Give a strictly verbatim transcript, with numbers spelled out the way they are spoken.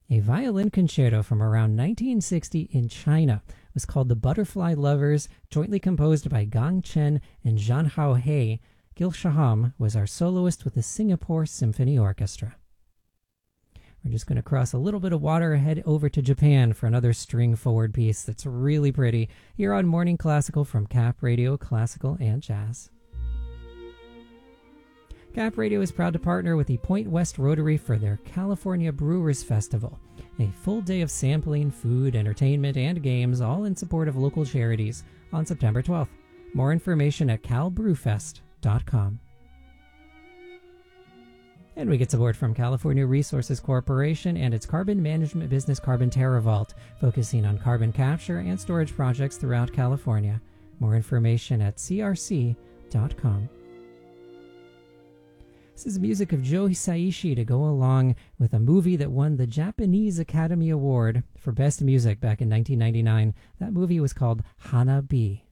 A violin concerto from around nineteen sixty in China was called The Butterfly Lovers, jointly composed by Gang Chen and Zhan Haohe. Gil Shaham was our soloist with the Singapore Symphony Orchestra. We're just going to cross a little bit of water and head over to Japan for another string forward piece that's really pretty here on Morning Classical from Cap Radio Classical and Jazz. Cap Radio is proud to partner with the Point West Rotary for their California Brewers Festival, a full day of sampling, food, entertainment, and games, all in support of local charities, on September twelfth. More information at cal brew fest dot com. And we get support from California Resources Corporation and its carbon management business Carbon TerraVault, focusing on carbon capture and storage projects throughout California. More information at c r c dot com. This is music of Joe Hisaishi to go along with a movie that won the Japanese Academy Award for Best Music back in nineteen ninety-nine. That movie was called Hanabi.